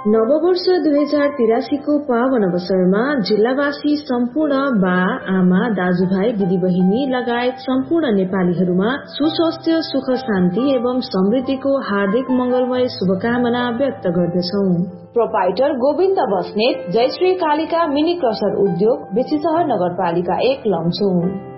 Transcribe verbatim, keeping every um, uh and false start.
नववर्ष दुई हजार तिरासी को पावन अवसरमा जिल्लावासी सम्पूर्ण बा आमा दाजुभाइ दिदीबहिनी लगायत सम्पूर्ण नेपालीहरूमा सुस्वास्थ्य सुख शान्ति एवं समृद्धिको हार्दिक मंगलमय शुभकामना व्यक्त गर्दछौ। Proprietor Govind Basnet, Jayashree Kalika mini crusher उद्योग, बेसीसहर नगरपालिका एक लमचुङ।